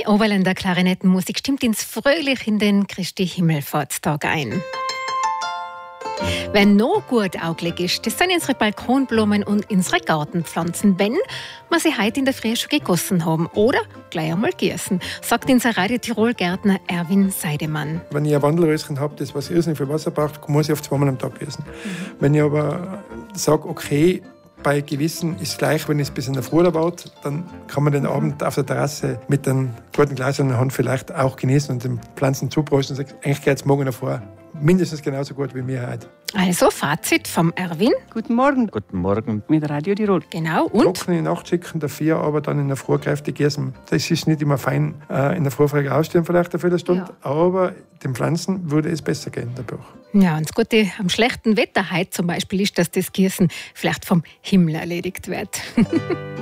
Die Oberländer Klarinettenmusik stimmt ins fröhlich in den Christi Himmelfahrtstag ein. Wer noch gut auglich ist, das sind unsere Balkonblumen und unsere Gartenpflanzen, wenn wir sie heute in der Früh schon gegossen haben oder gleich einmal gießen, sagt unser Radio Tirol-Gärtner Erwin Seidemann. Wenn ich ein Wandelröschen habe, das was irrsinnig viel Wasser braucht, muss ich auf 2-mal am Tag gießen. Wenn ich aber sage, okay, bei Gewissen ist gleich, wenn ich es bis in der Früh erwarte, dann kann man den Abend auf der Terrasse mit einem guten Glas in der Hand vielleicht auch genießen und den Pflanzen zuprosten und sagen, eigentlich geht es morgen davor mindestens genauso gut wie mir heute. Also Fazit vom Erwin. Guten Morgen. Guten Morgen. Mit Radio Tirol. Genau. Und? Trockene Nacht schicken, dafür aber dann in der Früh kräftig gießen. Das ist nicht immer fein in der Früh ausstehen, vielleicht eine Viertelstunde, aber den Pflanzen würde es besser gehen dadurch. Ja, und das Gute am schlechten Wetter heute zum Beispiel ist, dass das Gießen vielleicht vom Himmel erledigt wird.